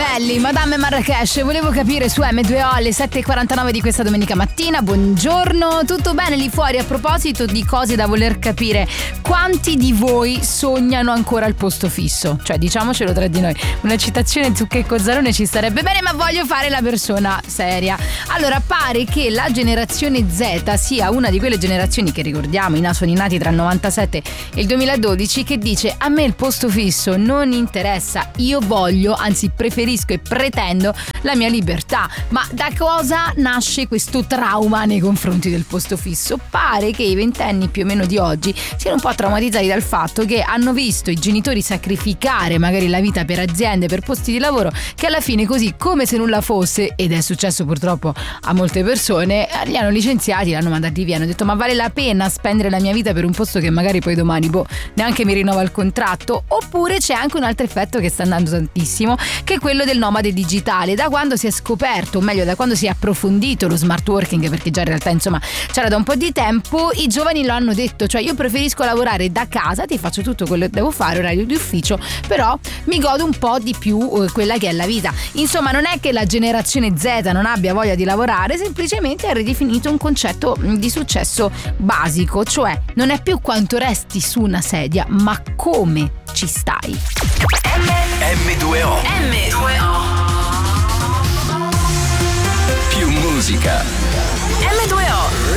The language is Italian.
belli, Madame Marrakesh. Volevo capire su M2O alle 7.49 di questa domenica mattina. Buongiorno, tutto bene lì fuori? A proposito di cose da voler capire, quanti di voi sognano ancora il posto fisso? Cioè, diciamocelo tra di noi, una citazione su Checco Zalone ci starebbe bene, ma voglio fare la persona seria. Allora, pare che la generazione Z sia una di quelle generazioni che ricordiamo, sono i nati tra il 97 e il 2012, che dice: a me il posto fisso non interessa, io voglio, anzi preferisco e pretendo la mia libertà. Ma da cosa nasce questo trauma nei confronti del posto fisso? Pare che i ventenni più o meno di oggi siano un po' traumatizzati dal fatto che hanno visto i genitori sacrificare magari la vita per aziende, per posti di lavoro, che alla fine, così come se nulla fosse, ed è successo purtroppo a molte persone, li hanno licenziati, li hanno mandati via, hanno detto: ma vale la pena spendere la mia vita per un posto che magari poi domani neanche mi rinnova il contratto? Oppure c'è anche un altro effetto che sta andando tantissimo, che è quello del nomade digitale. Da quando si è scoperto, o meglio da quando si è approfondito lo smart working, perché già in realtà insomma c'era da un po' di tempo, i giovani lo hanno detto: cioè io preferisco lavorare da casa, ti faccio tutto quello che devo fare, orario di ufficio, però mi godo un po' di più quella che è la vita. Insomma, non è che la generazione Z non abbia voglia di lavorare, semplicemente ha ridefinito un concetto di successo basico, cioè non è più quanto resti su una sedia, ma come ci stai. M2O. Più musica. M2O